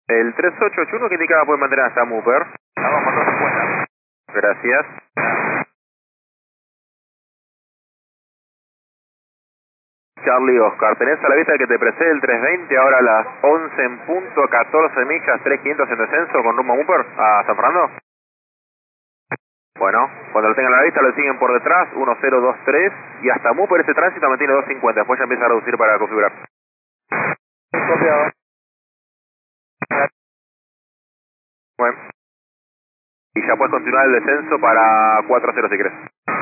El 3881 que indicaba puede mantener hasta Mooper. Estamos con 250. Gracias. Charlie Oscar, tenés a la vista el que te precede el 320, ahora a las 11 en punto, 14 millas, 3500 en descenso con rumbo a Mooper, a San Fernando. Bueno, cuando lo tengan a la vista lo siguen por detrás, 1023 y hasta Mooper ese tránsito mantiene 250, después ya empieza a reducir para configurar. Copiado. Bueno. Y ya puedes continuar el descenso para 40 si querés.